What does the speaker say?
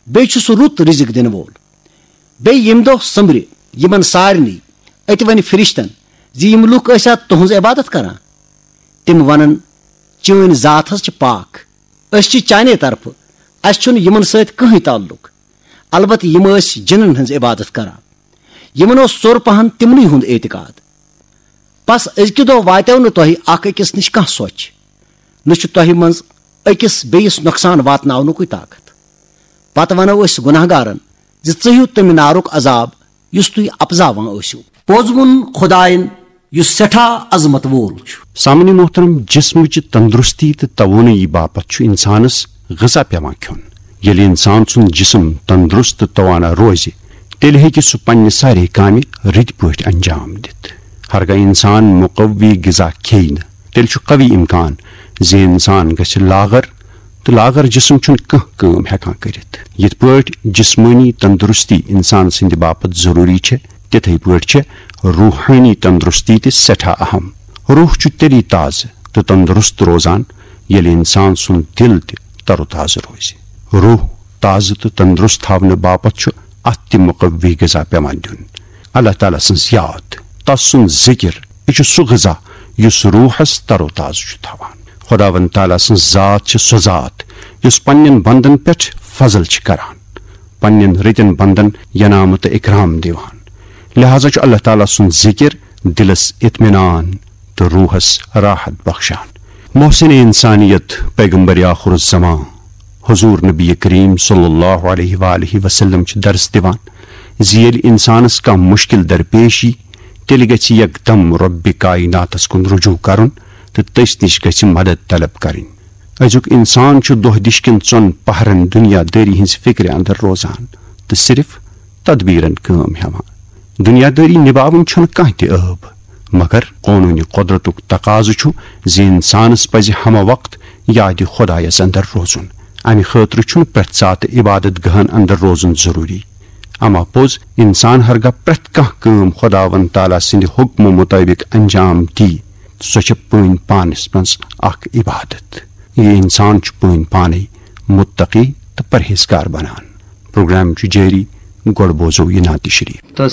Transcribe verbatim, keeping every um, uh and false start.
बे सह रुत रिजिक दिन वोल बे यम दो सम्र यमन सारनी अत वन फिरिश्तन जी यम लुक ऐसा तुहज इबादत करान तिम वनन चन जात हज पाक अस चाने तरफ अस यमन सत कहीं ताल्लुक अलबत् यम जिनन हज इबादत करान यमन सोर पहन तिमन हुंद एतिकाद बस अजक दो वातो न तुह अकिस नश कह सोच न तुह मज अकिस बेस नुकसान वातनावनुक ताकत पत वनो अस गुनाहगारन ज़ियो तम नारुक अजाब युस तुह अपजावान आसियो पोज वुन खुदायन युस सठा अजमत वोल सामने मोहतरम जिस्मच तंदुरुस्ती तो तवानी बापत इंसानस ग़िज़ा पेवान खन ये इंसान सुन जिस्म तंदुरुस्त तवाना रोज तेल हे सह पन्ने सारे काम रित पे अंजाम दित हरगा इंसान मुकवी ग़िज़ा खे तेल कवी इम्कान जे इंसान गछ लागर तो लागर जिस्म चुन कम हेकान करित यिथ पट जिस्मानी तंदुरुस्ती इंसान सिंद बापत जरूरी छे तिथे पट छे रूहानी तंदुरुस्ती ते सठा अहम रूह छु तेरी ताज तो तंदुरुस्त रोजान येले इंसान सुन दिल ते तरोताज रोज रूह ताज तो तंदुरुस्त थावन बापत छु अति मुकवी ग़िज़ा पेवान दिन अल्लाह ताला सन्स याद तस सुन जिक्र यह सह ग़िज़ा युस रूहस तरोताज छु थावान खुदावन ताला सन्स जात छ सह जात युस पन्नन बंदन पे फजल छ करान पन्नन रितन बंदन यनाम तो इकराम दिवान लिहाजा छ अल्लाह ताला सुन जिक्र दिलस इत्मीनान तो रूहस राहत बख्शान मोहसिन इंसानियत पैगंबर आखिर ज़मां हुजूर नबी करीम सल्लल्लाहु अलैहि वआलिहि वसल्लम छ दर्स दिवान ज़ियल इंसानस का मुश्किल दरपेशी तेल गछ यकदम रब्बि कायनातस कुन रुजू करन तो तस निश गछ मदद तलब करें अजुक इंसान छु दोह दिशकन चोन पहरन दुनियादारी हज फिक्र अंदर रोजान तो सिर्फ तदबीरन काम हेवान दुनियादारी निभावन छन कह ते अब मगर कानूनी कुदरतुक तकाज़ु छु जे इंसानस पज हम वक्त याद खुदायस अंदर रोजुन अमि खतर छुन प्रत सात इबादत गहन अंदर रोजुन जरूरी अमा पोज इंसान हरगा प्रत कह काम खुदावन ताला सिंद हुक्म मुताबिक अंजाम दी सो पन पानस मज अख इबादत ये इंसान पन पाने मुत्तकी तो परहेजगार बनान प्रोग्राम जारी गोड़ बोजो ये नात शरीफ तो